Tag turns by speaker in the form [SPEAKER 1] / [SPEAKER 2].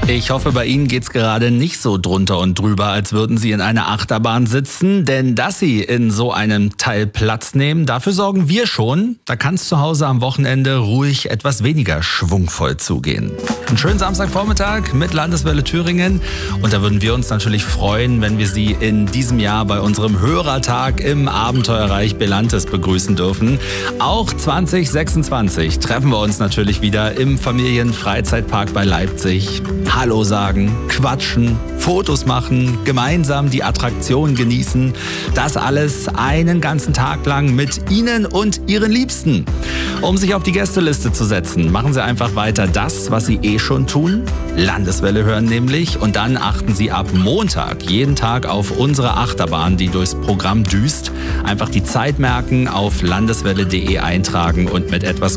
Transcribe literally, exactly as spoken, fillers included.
[SPEAKER 1] Ich hoffe, bei Ihnen geht's gerade nicht so drunter und drüber, als würden Sie in einer Achterbahn sitzen. Denn dass Sie in so einem Teil Platz nehmen, dafür sorgen wir schon. Da kann es zu Hause am Wochenende ruhig etwas weniger schwungvoll zugehen. Einen schönen Samstagvormittag mit Landeswelle Thüringen. Und da würden wir uns natürlich freuen, wenn wir Sie in diesem Jahr bei unserem Hörertag im Abenteuerreich Belantes begrüßen dürfen. Auch zwanzig sechsundzwanzig treffen wir uns natürlich wieder im Familienfreizeitpark bei Leipzig. Hallo sagen, quatschen, Fotos machen, gemeinsam die Attraktion genießen. Das alles einen ganzen Tag lang mit Ihnen und Ihren Liebsten. Um sich auf die Gästeliste zu setzen, machen Sie einfach weiter das, was Sie eh schon tun. Landeswelle hören nämlich und dann achten Sie ab Montag jeden Tag auf unsere Achterbahn, die durchs Programm düst. Einfach die Zeit merken, auf landeswelle punkt de eintragen und mit etwas